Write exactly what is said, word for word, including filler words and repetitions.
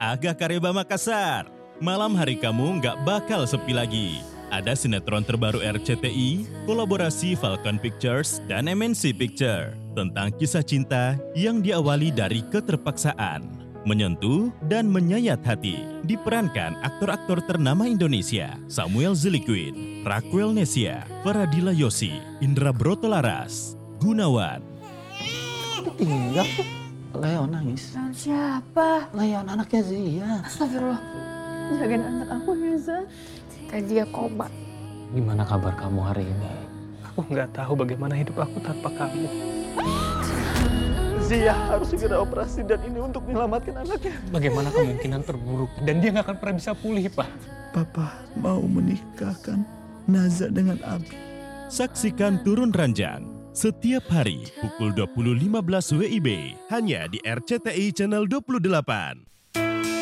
Aga Kareba Makassar. Malam hari kamu nggak bakal sepi lagi. Ada sinetron terbaru R C T I, kolaborasi Falcon Pictures dan M N C Picture tentang kisah cinta yang diawali dari keterpaksaan, menyentuh dan menyayat hati. Diperankan aktor-aktor ternama Indonesia, Samuel Ziliquid, Raquel Nesia, Faradila Yosi, Indra Brotolaras, Gunawan. Iya, Leon nangis. Leon siapa? Leon anaknya Zia. Astagfirullah. Jagain anak aku ya, Zah. Kayak dia koma. Gimana kabar kamu hari ini? Aku nggak tahu bagaimana hidup aku tanpa kamu. Zia harus segera operasi dan ini untuk menyelamatkan anaknya. Bagaimana kemungkinan terburuk? Dan dia nggak akan pernah bisa pulih, Pak. Papa mau menikahkan Naza dengan Abi. Saksikan Turun Ranjang setiap hari pukul dua puluh lima belas W I B hanya di R C T I Channel dua puluh delapan.